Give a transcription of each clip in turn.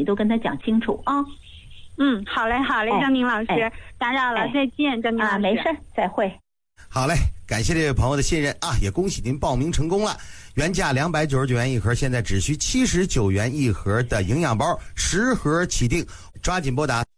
你都跟他讲清楚啊。 好嘞，张宁老师，打扰了，再见，张宁老师。 没事，再会。 好嘞，感谢这位朋友的信任啊，也恭喜您报名成功了。原价299元一盒，现在只需79元一盒的营养包10盒起订，抓紧拨打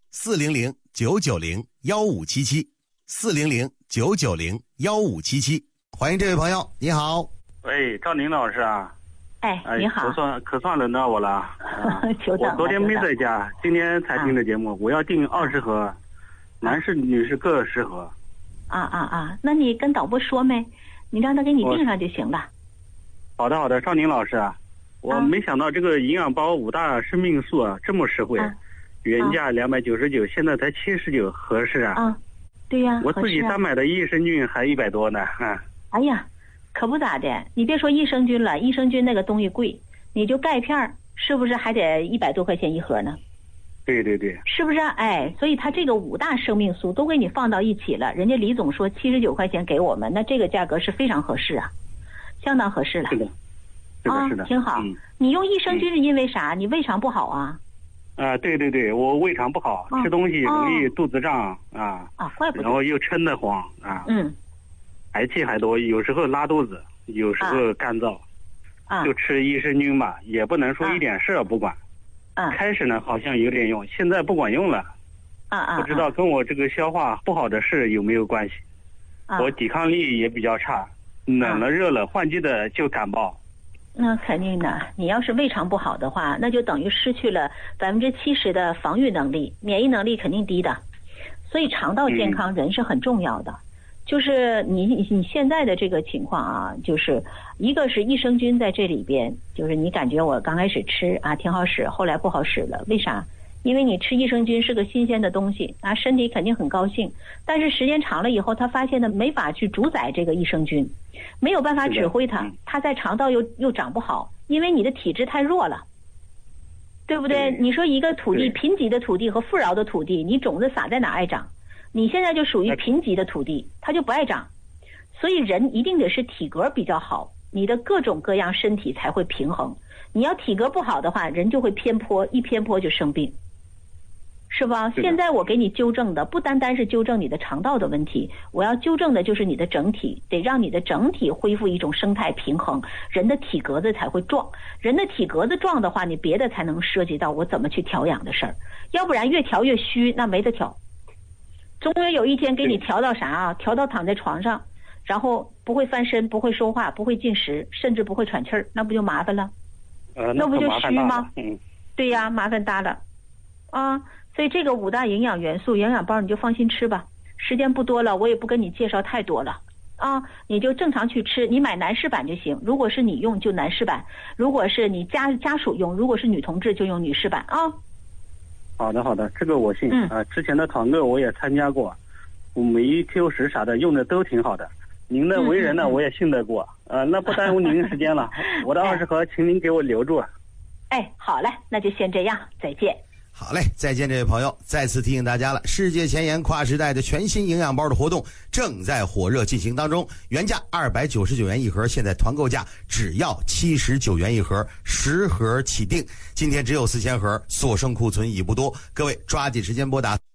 400-990-1577，400-990-1577。欢迎这位朋友，你好。 喂，赵宁老师啊。 你好。 可算轮到我了。 久等了。 我昨天没在家，今天才订的节目，我要订20盒，男士女士各10盒。 那你跟导播说没？你让他给你订上就行了。 好的，赵宁老师啊，我没想到这个营养包5大生命素啊这么实惠，原价299，现在才79，合适啊？ 对呀， 我自己单买的益生菌还100多呢。 哎呀，可不咋的，你别说益生菌了，益生菌那个东西贵，你就钙片是不是还得100多块钱一盒呢？ 对， 是不是？所以他这个5大生命素都给你放到一起了，人家李总说79块钱给我们，那这个价格是非常合适啊，相当合适了。 是的， 挺好。你用益生菌是因为啥？你胃肠不好啊？ 对，我胃肠不好，吃东西容易肚子胀怪不得。 然后又撑得慌排气还多，有时候拉肚子，有时候干燥，就吃益生菌吧，也不能说一点事不管。开始呢好像有点用，现在不管用了。不知道跟我这个消化不好的事有没有关系。我抵抗力也比较差，冷了热了换季的就感冒。 那肯定的，你要是胃肠不好的话，那就等于失去了70%的防御能力，免疫能力肯定低的。所以肠道健康人是很重要的。就是你现在的这个情况啊，就是一个是益生菌在这里边，就是你感觉我刚开始吃挺好使，后来不好使了，为啥？因为你吃益生菌是个新鲜的东西身体肯定很高兴，但是时间长了以后，他发现呢没法去主宰这个益生菌，没有办法指挥它，它在肠道又长不好，因为你的体质太弱了，对不对？你说一个土地贫瘠的土地和富饶的土地，你种子撒在哪爱长？你现在就属于贫瘠的土地，它就不爱长，所以人一定得是体格比较好，你的各种各样身体才会平衡。你要体格不好的话，人就会偏颇，一偏颇就生病，是吧？现在我给你纠正的不单单是纠正你的肠道的问题，我要纠正的就是你的整体，得让你的整体恢复一种生态平衡，人的体格子才会壮。人的体格子壮的话，你别的才能涉及到我怎么去调养的事儿，要不然越调越虚，那没得调。终有一天给你调到啥调到躺在床上，然后不会翻身，不会说话，不会进食，甚至不会喘气儿，那不就麻烦了？那不就虚吗？对呀，麻烦大了所以这个5大营养元素营养包你就放心吃吧，时间不多了，我也不跟你介绍太多了你就正常去吃，你买男士版就行，如果是你用就男士版，如果是你家属用，如果是女同志就用女士版好的，这个我信之前的团购我也参加过，酶 Q10啥的用的都挺好的，您的为人呢我也信得过那不耽误您时间了我的20盒请您给我留住好嘞，那就先这样，再见。 好嘞，再见这位朋友，再次提醒大家了，世界前沿跨时代的全新营养包的活动正在火热进行当中，原价299元一盒，现在团购价只要79元一盒，10盒起订，今天只有4000盒，所剩库存已不多，各位抓紧时间拨打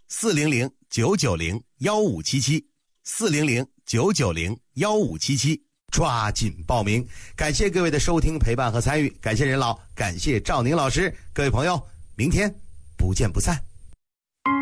400-990-1577，400-990-1577，抓紧报名。感谢各位的收听陪伴和参与，感谢任老，感谢赵宁老师，各位朋友，明天不见不散。